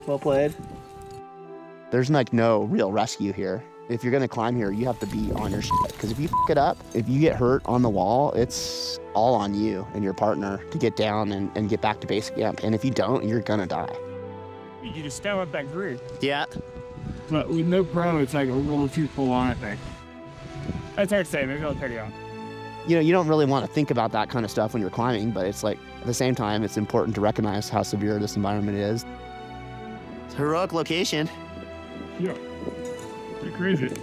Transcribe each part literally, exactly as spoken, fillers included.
Well played. There's like no real rescue here. If you're gonna climb here, you have to be on your shit. Because if you f it up, if you get hurt on the wall, it's all on you and your partner to get down and, and get back to base camp. And if you don't, you're gonna die. You just stand up that grid. Yeah. But with no pro, it's like a little too full on, I think. That's hard to say, maybe I'll take it on. You know, you don't really want to think about that kind of stuff when you're climbing, but it's like, at the same time, it's important to recognize how severe this environment is. It's a heroic location. Yeah. Pretty crazy.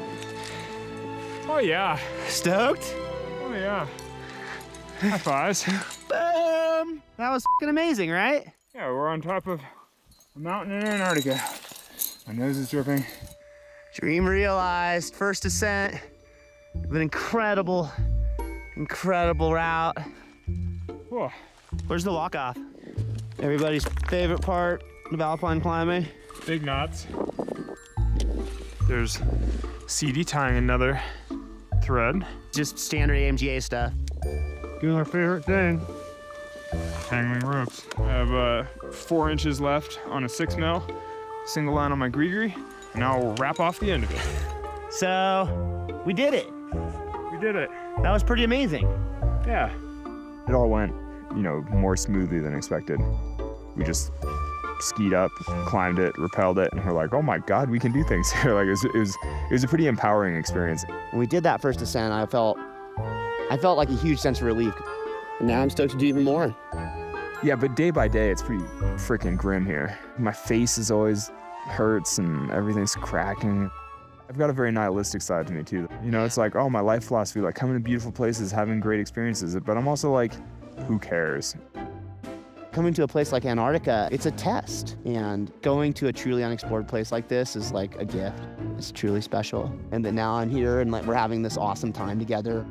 Oh yeah. Stoked? Oh yeah. High fives. Boom! That was f***ing amazing, right? Yeah, we're on top of a mountain in Antarctica. My nose is dripping. Dream realized. First ascent of an incredible, incredible route. Whoa. Where's the walk-off? Everybody's favorite part of alpine climbing. Big knots. There's C D tying another thread. Just standard A M G A stuff. Doing our favorite thing. Tangling ropes. I have uh, four inches left on a six mil, single line on my gree-gree, and now we'll wrap off the end of it. So, we did it. We did it. That was pretty amazing. Yeah. It all went, you know, more smoothly than expected. We just skied up, climbed it, rappelled it, and we're like, oh my God, we can do things here. Like it was, it was, it was a pretty empowering experience. When we did that first ascent, I felt, I felt like a huge sense of relief. And now I'm stoked to do even more. Yeah, but day by day, it's pretty freaking grim here. My face is always hurts and everything's cracking. I've got a very nihilistic side to me too. You know, it's like, oh, my life philosophy, like coming to beautiful places, having great experiences, but I'm also like, who cares? Coming to a place like Antarctica, it's a test. And going to a truly unexplored place like this is like a gift. It's truly special. And that now I'm here and like we're having this awesome time together.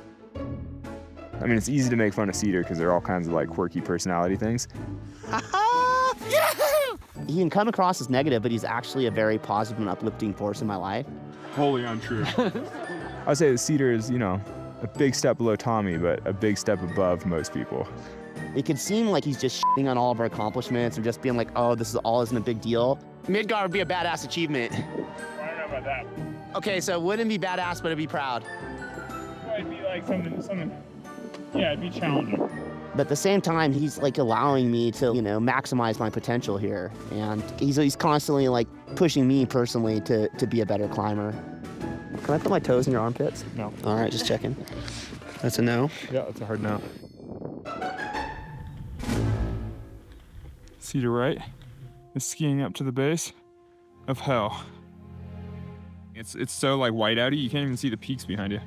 I mean, it's easy to make fun of Cedar because there are all kinds of like quirky personality things. He can come across as negative, but he's actually a very positive and uplifting force in my life. Wholly untrue. I would say that Cedar is, you know, a big step below Tommy, but a big step above most people. It could seem like he's just shitting on all of our accomplishments and just being like, oh, this is all isn't a big deal. Midgard would be a badass achievement. I don't know about that. Okay, so it wouldn't be badass, but it'd be proud. Well, it'd be like something, something, yeah, it'd be challenging. But at the same time, he's like allowing me to, you know, maximize my potential here. And he's, he's constantly like pushing me personally to, to be a better climber. Can I put my toes in your armpits? No. All right, just checking. That's a no. Yeah, that's a hard no. Cedar Right is skiing up to the base of hell. It's it's so like whiteouty, you can't even see the peaks behind you.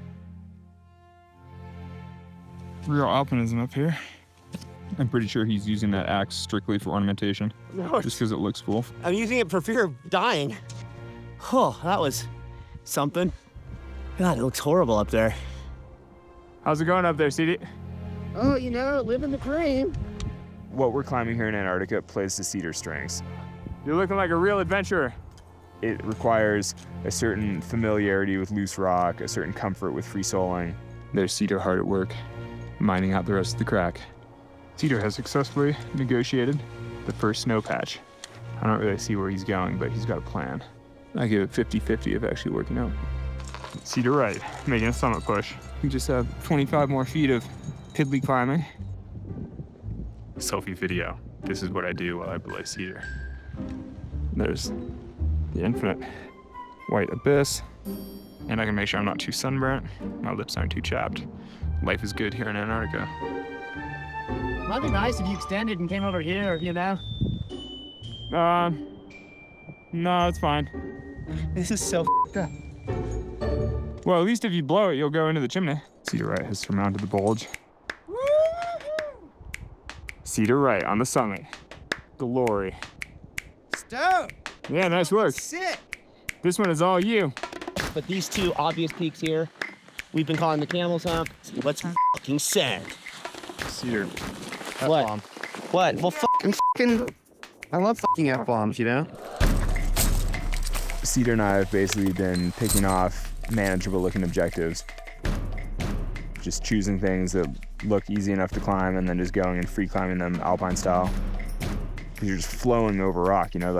Real alpinism up here. I'm pretty sure he's using that axe strictly for ornamentation. No, just because it looks cool. I'm using it for fear of dying. Oh, that was something. God, it looks horrible up there. How's it going up there, C D? Oh, you know, living the dream. What we're climbing here in Antarctica plays to Cedar's strengths. You're looking like a real adventurer. It requires a certain familiarity with loose rock, a certain comfort with free soling. There's Cedar hard at work, mining out the rest of the crack. Cedar has successfully negotiated the first snow patch. I don't really see where he's going, but he's got a plan. I give it fifty fifty of actually working out. Cedar Right, making a summit push. We just have twenty-five more feet of piddly climbing. Selfie video. This is what I do while I belay Cedar. There's the infinite white abyss. And I can make sure I'm not too sunburnt. My lips aren't too chapped. Life is good here in Antarctica. Might be nice if you extended and came over here, you know? Um, no, it's fine. This is so f***ed up. Well, at least if you blow it, you'll go into the chimney. Cedar Right has surmounted the bulge. Cedar Right on the summit. Glory. Stoked. Yeah, nice work. Sick. This one is all you. But these two obvious peaks here, we've been calling the Camel's Hump. Let's fucking send. Cedar. What? F-bomb. What? Well, fucking fucking. I love fucking F-bombs, you know? Cedar and I have basically been picking off manageable looking objectives. Just choosing things that look easy enough to climb and then just going and free climbing them alpine style. Because you're just flowing over rock, you know?